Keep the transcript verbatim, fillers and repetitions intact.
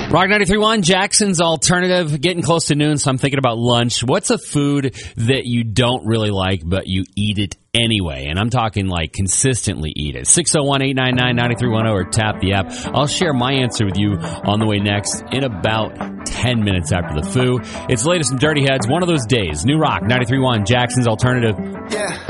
Rock ninety-three point one, Jackson's Alternative, getting close to noon, so I'm thinking about lunch. What's a food that you don't really like, but you eat it anyway? And I'm talking like consistently eat it. six oh one, eight nine nine, nine three one oh or tap the app. I'll share my answer with you on the way next in about ten minutes after the Foo. It's the latest from Dirty Heads, one of those days. New Rock ninety-three point one, Jackson's Alternative. Yeah.